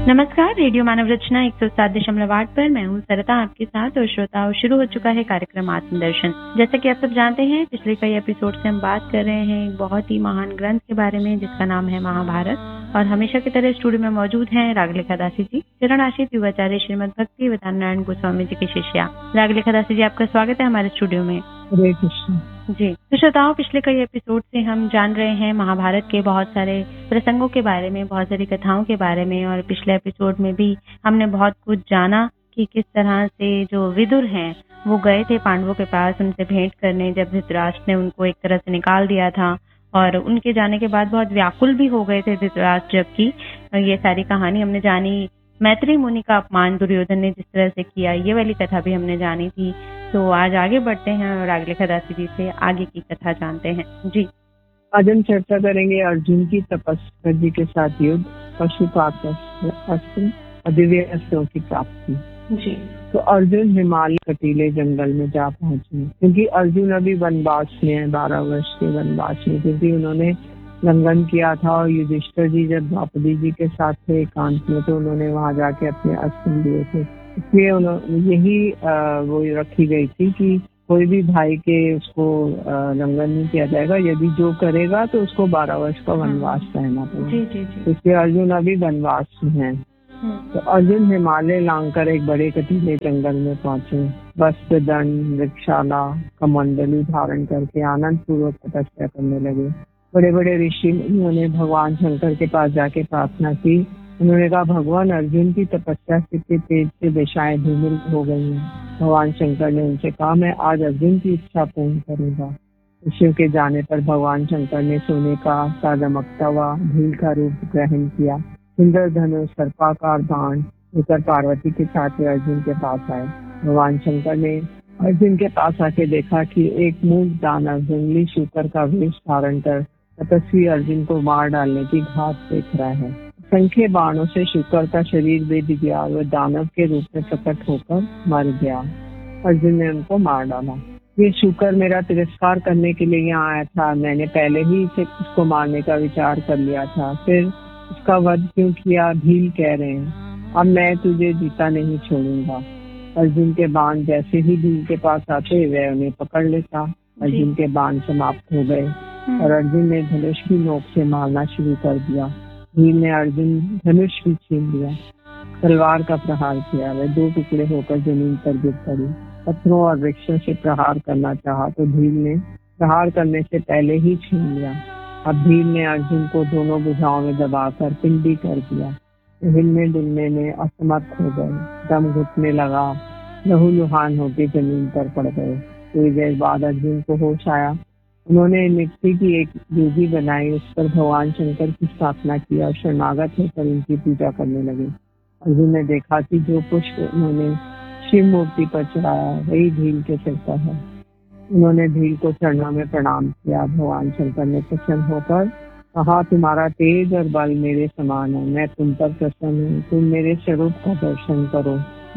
नमस्कार, रेडियो मानव रचना 107.8 पर मैं हूँ सरिता आपके साथ। और श्रोताओं, शुरू हो चुका है कार्यक्रम आत्मदर्शन। जैसा कि आप सब जानते हैं, पिछले कई एपिसोड से हम बात कर रहे हैं एक बहुत ही महान ग्रंथ के बारे में जिसका नाम है महाभारत। और हमेशा की तरह स्टूडियो में मौजूद हैं रागलेखा दासी जी, चरण आश्रित युवाचार्य श्रीमद भक्ति वेदांत नारायण गोस्वामी जी की शिष्या। रागलेखा दासी जी, आपका स्वागत है हमारे स्टूडियो में। हरे कृष्ण जी। तो श्रोताओं, पिछले कई एपिसोड से हम जान रहे हैं महाभारत के बहुत सारे प्रसंगों के बारे में, बहुत सारी कथाओं के बारे में। और पिछले एपिसोड में भी हमने बहुत कुछ जाना कि किस तरह से जो विदुर हैं वो गए थे पांडवों के पास उनसे भेंट करने, जब धृतराष्ट्र ने उनको एक तरह से निकाल दिया था। और उनके जाने के बाद बहुत व्याकुल भी हो गए थे धृतराष्ट्र, जबकि ये सारी कहानी हमने जानी। मैत्री मुनि का अपमान दुर्योधन ने जिस तरह से किया, ये वाली कथा भी हमने जानी थी। तो आज आगे बढ़ते हैं और रागलेखा दासी जी से आगे की कथा जानते हैं। जी, आज हम चर्चा करेंगे अर्जुन की तपस्या जी के साथ युद्ध, पशुपात अस्त्र और दिव्य अस्त्रों की प्राप्ति। जी। तो अर्जुन हिमालय कटीले जंगल में जा पहुंचे, क्योंकि अर्जुन अभी वनवास में है, 12 वर्ष के वनवास में, क्योंकि उन्होंने लंघन किया था। और युधिष्ठिर जी जब द्रौपदी जी के साथ थे एकांत में, तो उन्होंने वहां जाके अपने अस्त्र लिए थे। इसलिए यही वो रखी गई थी कि कोई भी भाई के उसको लंघन नहीं किया जाएगा, यदि जो करेगा तो उसको 12 वर्ष का वनवास रहना पड़ेगा। इसलिए अर्जुन अभी वनवास में है। तो अर्जुन हिमालय लांघकर एक बड़े कटीले जंगल में पहुंचे। वस्त्र, दंड, वृक्षाला, कमंडलू धारण करके आनंद पूर्वक तपस्या करने लगे। बड़े बड़े ऋषि उन्होंने भगवान शंकर के पास जाके प्रार्थना की। उन्होंने कहा, भगवान, अर्जुन की तपस्या के तेज से दिशाएं धूमिल हो गई हैं। भगवान शंकर ने उनसे कहा, मैं आज अर्जुन की इच्छा पूर्ण करूंगा। ऋषियों के जाने पर भगवान शंकर ने सोने का सा दमकता हुआ भील का रूप ग्रहण किया। सुंदर धनुष, सर्पाकार बाण लेकर पार्वती के साथ अर्जुन के पास आए। भगवान शंकर ने अर्जुन के पास आके देखा कि एक मूक दानव जंगली शूकर का वेश धारण कर तपस्वी अर्जुन को मार डालने की घात देख रहा है। संख्य बाणों से शूकर का शरीर बेध गया, वह दानव के रूप में प्रकट होकर मर गया। अर्जुन ने उनको मार डाला। ये शूकर मेरा तिरस्कार करने के लिए यहाँ आया था। मैंने पहले ही उसको मारने का विचार कर लिया था, फिर उसका वध क्यों किया? भील कह रहे हैं, अब मैं तुझे जीता नहीं छोड़ूंगा। अर्जुन के बाण जैसे ही भील के पास आते वह उन्हें पकड़ लेता। अर्जुन के बाण समाप्त हो गए और अर्जुन ने धनुष की नोक से मारना शुरू कर दिया। भील ने अर्जुन धनुष भी छीन लिया, तलवार का प्रहार किया। वह 2 टुकड़े होकर जमीन पर गिर पड़ी। पत्थरों और वृक्षों से प्रहार करना चाहा तो भील ने प्रहार करने से पहले ही छीन लिया। अब भील ने अर्जुन को दोनों भुजाओं में दबाकर पिंडी कर दिया। हिलने डुलने में असमर्थ हो गए, दम घुटने लगा, लहूलुहान होकर जमीन पर पड़ गए। थोड़ी देर बाद अर्जुन को होश आया। उन्होंने मिट्टी की एक वेदी बनाई, उस पर भगवान शंकर की स्थापना की और शरणागत होकर उनकी पूजा करने लगे। अर्जुन ने देखा कि जो पुष्प उन्होंने शिव मूर्ति पर चढ़ाया वही भील के सिर पर है। उन्होंने भील को चरणों में प्रणाम किया। भगवान शंकर ने प्रसन्न होकर कहा, तुम्हारा तेज और बल मेरे समान है, मैं तुम पर प्रसन्न हूँ, तुम मेरे स्वरूप का दर्शन करो।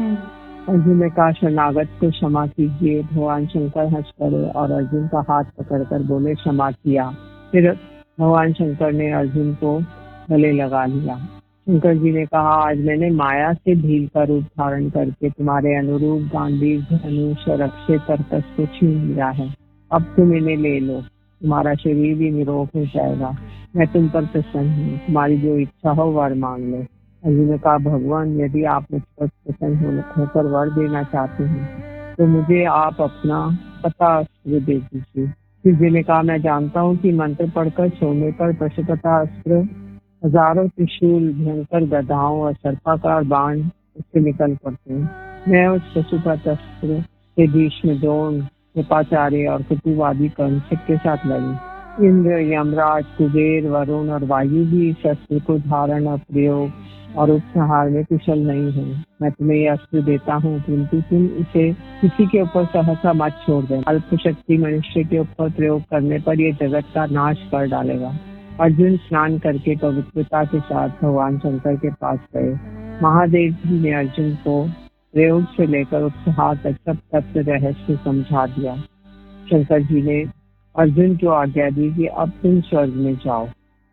अर्जुन ने कहा, शरणागत को क्षमा कीजिए। भगवान शंकर हंस पड़े और अर्जुन का हाथ पकड़कर बोले, क्षमा किया। फिर भगवान शंकर ने अर्जुन को गले लगा लिया। शंकर जी ने कहा, आज मैंने माया से भील का रूप धारण करके तुम्हारे अनुरूप गांडीव, धनुष और अक्षय तरकस को छीन लिया है। अब तुम इन्हें ले लो, तुम्हारा शरीर भी निरोग हो जाएगा। मैं तुम पर प्रसन्न हूँ, तुम्हारी जो इच्छा हो वर मांग लो। अर्जुन ने कहा, भगवान, यदि आप मुझ पर प्रसन्न होकर वर देना चाहते हैं तो मुझे आप अपना पता अस्त्र दे दीजिए। शिव जी ने कहा, मैं जानता हूँ कि मंत्र पढ़कर छोड़ने पर पशुपता अस्त्र, हजारों त्रिशूल, भयंकर गदाओं और सर्पाकार बाण उससे निकल पड़ते हैं। मैं उस पशुपत अस्त्र से भीष्म, द्रोण, कृपाचार्य और कुतुवादी कर्ण के साथ लड़ी। इंद्र, यमराज, कुबेर, वरुण और वायु भी इस अस्त्र को धारण और प्रयोग और उपसंहार में कुशल नहीं है। मैं तुम्हें यह अस्त्र देता हूँ, किंतु तुम इसे किसी के ऊपर सहसा मत छोड़ देना। अल्प शक्ति मनुष्य के ऊपर प्रयोग करने पर यह जगत का नाश कर डालेगा। अर्जुन स्नान करके पवित्रता के साथ भगवान शंकर के पास गए। महादेव जी ने अर्जुन को प्रयोग से लेकर उपसंहार तक सब तत्व रहस्य समझा दिया। शंकर जी ने अर्जुन को आज्ञा दी कि अब तुम स्वर्ग में जाओ।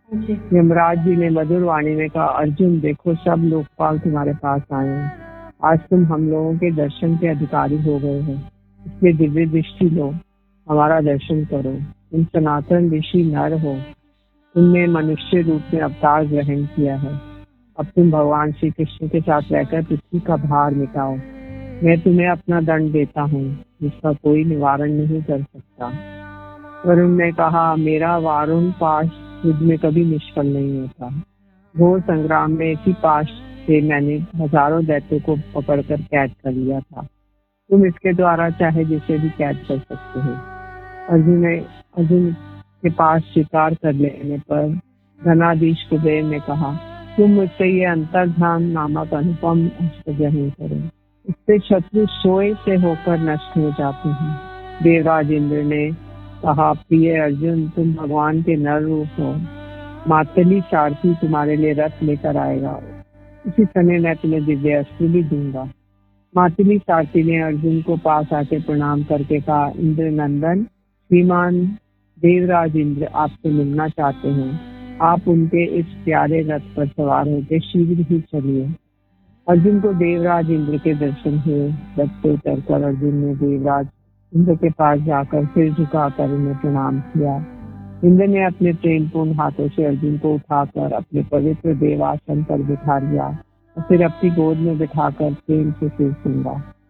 जी। यमराज जी ने मधुर वाणी में कहा, अर्जुन देखो सब लोकपाल तुम्हारे पास आए हैं। आज तुम हम लोगों के दर्शन के अधिकारी हो गए हो, इसलिए दिव्य दृष्टि लो, हमारा दर्शन करो। तुम सनातन ऋषि नर हो, तुमने मनुष्य रूप में अवतार ग्रहण किया है। अब तुम भगवान श्री कृष्ण के साथ रहकर पृथ्वी का भार मिटाओ। मैं तुम्हें अपना दंड देता हूँ, जिसका कोई निवारण नहीं कर सकता। वरुण ने कहा, मेरा वारुण पाश युद्ध में कभी निष्फल नहीं होता। घोर संग्राम में इसी पाश से मैंने हजारों दैत्यों को पकड़कर कैद कर लिया था। तुम इसके द्वारा चाहे जिसे भी कैद कर सकते हो। अर्जुन के पास स्वीकार कर लेने पर धनाधीश कुबेर ने कहा, तुम मुझसे ये अंतर्धान नामक अनुपम अस्त्र ग्रहण करो, इससे शत्रु सोए से होकर नष्ट हो जाते हैं। देवराज इंद्र ने कहा, प्रिय अर्जुन, तुम भगवान के नर रूप हो, मातली सारथी तुम्हारे लिए रथ लेकर आएगा, इसी समय मैं तुम्हें दिव्य अस्त्र भी दूंगा। मातली सारथी ने अर्जुन को पास आके प्रणाम करके कहा, इंद्र नंदन, श्रीमान देवराज इंद्र आपसे मिलना चाहते हैं। आप उनके इस प्यारे रथ पर सवार होकर शीघ्र ही चलिए। अर्जुन को देवराज इंद्र के दर्शन हुए। रथ से उतरकर अर्जुन ने देवराज इंद्र के पास जाकर सिर झुकाकर उन्हें प्रणाम किया। इंद्र ने अपने प्रेमपूर्ण हाथों से अर्जुन को उठाकर अपने पवित्र देवासन पर बिठा लिया और फिर अपनी गोद में बिठाकर प्रेम से सिर सूंघा।